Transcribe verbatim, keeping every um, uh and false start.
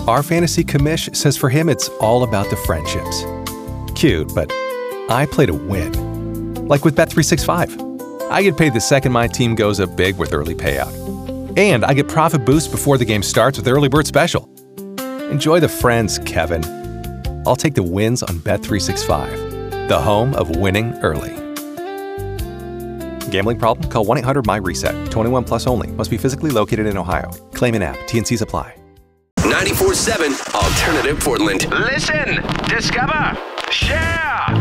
Our fantasy commish says for him it's all about the friendships. Cute, but I play to win. Like with Bet three sixty-five. I get paid the second my team goes up big with early payout. And I get profit boost before the game starts with Early Bird Special. Enjoy the friends, Kevin. I'll take the wins on Bet three sixty-five, the home of winning early. Gambling problem? Call one eight hundred M Y reset. twenty-one plus only. Must be physically located in Ohio. Claim in app. T N Cs apply. ninety-four point seven Alternative Portland. Listen, discover, share.